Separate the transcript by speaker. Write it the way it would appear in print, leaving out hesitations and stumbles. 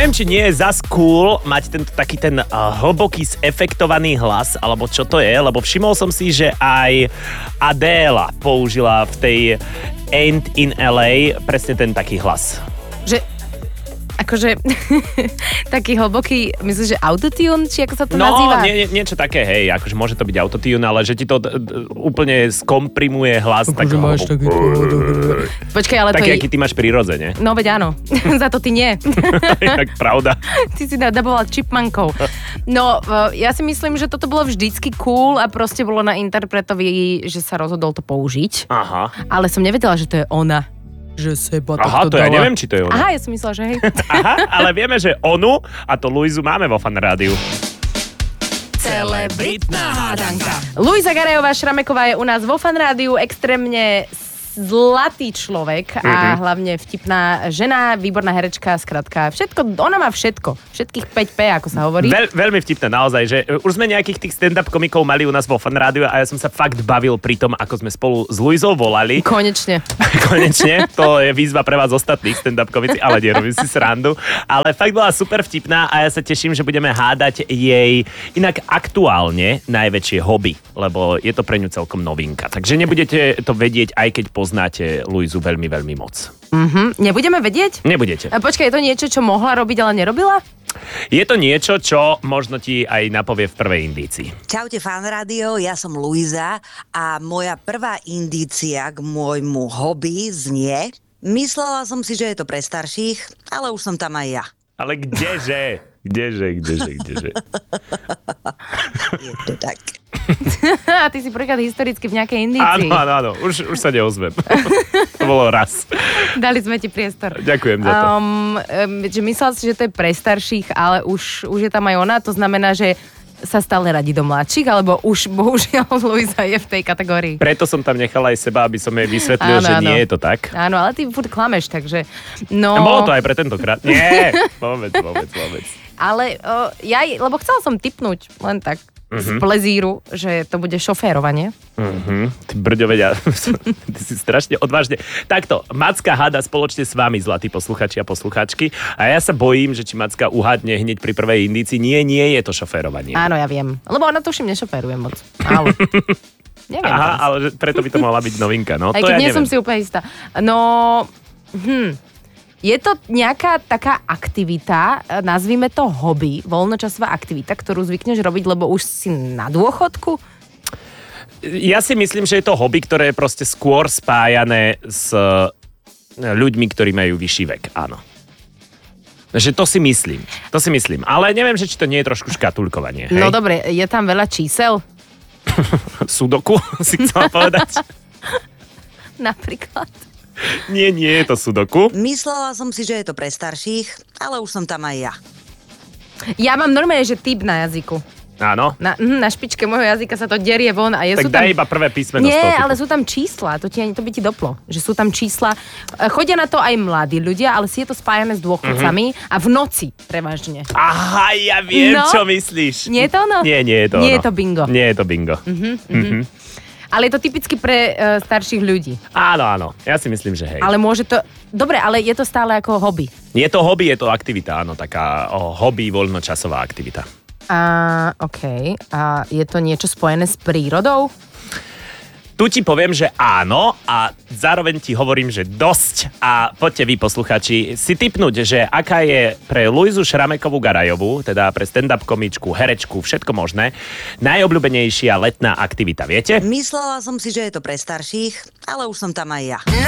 Speaker 1: neviem, či nie je zas cool mať tento taký ten hlboký zefektovaný hlas, alebo čo to je, lebo všimol som si, že aj Adéla použila v tej Ain't in LA presne ten taký hlas.
Speaker 2: Že akože taký hlboký, myslíš, že autotune, či ako sa to nazýva?
Speaker 1: No, niečo také, hej, akože môže to byť autotune, ale že ti to úplne skomprimuje hlas.
Speaker 2: Akože máš taký... Počkaj, ale
Speaker 1: taký,
Speaker 2: to je...
Speaker 1: aký ty máš prirodzene.
Speaker 2: No veď áno, za to ty nie.
Speaker 1: Tak pravda.
Speaker 2: Ty si dabovala chipmankov. No, ja si myslím, že toto bolo vždycky cool a proste bolo na interpretovi, že sa rozhodol to použiť.
Speaker 1: Aha.
Speaker 2: Ale som nevedela, že to je ona. Že seba
Speaker 1: Aha, to
Speaker 2: dala.
Speaker 1: ja neviem, či to je ona.
Speaker 2: Aha, ja som myslela, že hej.
Speaker 1: Aha, ale vieme, že onu a to Luizu máme vo Fan Rádiu.
Speaker 2: Celebritná hádanka. Luisa Garejová Šrameková je u nás vo Fan Rádiu, extrémne zlatý človek a hlavne vtipná žena, výborná herečka, skrátka všetko, ona má všetko. Všetkých 5P, ako sa hovorí.
Speaker 1: Veľmi vtipné, naozaj, že už sme nejakých tých stand-up komikov mali u nás vo Fan Rádiu a ja som sa fakt bavil pri tom, ako sme spolu s Luizou volali.
Speaker 2: Konečne.
Speaker 1: Konečne, to je výzva pre vás ostatných stand-up komici, ale nerobím si srandu. Ale fakt bola super vtipná a ja sa teším, že budeme hádať jej inak aktuálne najväčšie hobby, lebo je to pre ňu celkom novinka. Takže nebudete to vedieť, aj keď poznáte Luizu veľmi, veľmi moc.
Speaker 2: Nebudeme vedieť?
Speaker 1: Nebudete.
Speaker 2: A počkaj, je to niečo, čo mohla robiť, ale nerobila?
Speaker 1: Je to niečo, čo možno ti aj napovie v prvej indícii.
Speaker 3: Čaute Fan Rádio, ja som Luisa a moja prvá indícia k môjmu hobby znie: myslela som si, že je to pre starších, ale už som tam aj ja.
Speaker 1: Ale kdeže? Kdeže?
Speaker 3: Je to tak.
Speaker 2: A ty si prvýkrát historicky v nejakej indícii.
Speaker 1: Áno, už sa neozvem. To bolo raz.
Speaker 2: Dali sme ti priestor.
Speaker 1: Ďakujem za to.
Speaker 2: Že myslela si, že to je pre starších, ale už je tam aj ona, to znamená, že sa stále radí do mladších, alebo už bohužiaľ Luisa je v tej kategórii.
Speaker 1: Preto som tam nechala aj seba, aby som jej vysvetlil, že nie je to tak.
Speaker 2: Áno, ale ty furt klameš, takže... No...
Speaker 1: A bolo to aj pre tentokrát. Nie, vôbec.
Speaker 2: Ale lebo chcela som tipnúť len tak z plezíru, že to bude šoférovanie.
Speaker 1: Ty brďovedia, ty si strašne odvážne. Takto, Macka háda spoločne s vami, zlatí posluchači a posluchačky. A ja sa bojím, že či Macka uhádne hneď pri prvej indícii. Nie je to šoférovanie.
Speaker 2: Áno, ja viem. Lebo ona tuším nešoféruje moc. Ale... Neviem.
Speaker 1: Aha, ale preto by to mohla byť novinka. No,
Speaker 2: aj
Speaker 1: to
Speaker 2: keď
Speaker 1: ja
Speaker 2: nie
Speaker 1: neviem.
Speaker 2: som si úplne istá. No... Je to nejaká taká aktivita, nazvime to hobby, voľnočasová aktivita, ktorú zvykneš robiť, lebo už si na dôchodku?
Speaker 1: Ja si myslím, že je to hobby, ktoré je proste skôr spájané s ľuďmi, ktorí majú vyšší vek, áno. Že to si myslím. Ale neviem, že či to nie je trošku škatulkovanie. Hej?
Speaker 2: No dobre, je tam veľa čísel?
Speaker 1: Sudoku si chcela povedať?
Speaker 2: Napríklad.
Speaker 1: Nie je to sudoku.
Speaker 3: Myslela som si, že je to pre starších, ale už som tam aj ja.
Speaker 2: Ja mám normálne, že typ na jazyku.
Speaker 1: Áno.
Speaker 2: Na špičke môjho jazyka sa to derie von a
Speaker 1: tak
Speaker 2: sú tam...
Speaker 1: daj iba prvé písmeno z toho
Speaker 2: Nie,
Speaker 1: typu.
Speaker 2: ale sú tam čísla, to by ti doplo. Že sú tam čísla, chodia na to aj mladí ľudia, ale si je to spájané s dôchodcami a v noci prevažne.
Speaker 1: Aha, ja viem, čo myslíš.
Speaker 2: Nie je to ono?
Speaker 1: Nie je to ono.
Speaker 2: Nie je to bingo.
Speaker 1: Nie je to bingo.
Speaker 2: Ale je to typicky pre starších ľudí.
Speaker 1: Áno, ja si myslím, že hej.
Speaker 2: Ale môže to... Dobre, ale je to stále ako hobby.
Speaker 1: Je to hobby, je to aktivita, áno, taká hobby, voľnočasová aktivita.
Speaker 2: OK. A je to niečo spojené s prírodou?
Speaker 1: Tu ti poviem, že áno a zároveň ti hovorím, že dosť. A poďte vy, posluchači, si tipnúť, že aká je pre Luizu Šramekovú Garajovú, teda pre stand-up komičku, herečku, všetko možné, najobľúbenejšia letná aktivita, viete?
Speaker 3: Myslela som si, že je to pre starších, ale už som tam aj ja.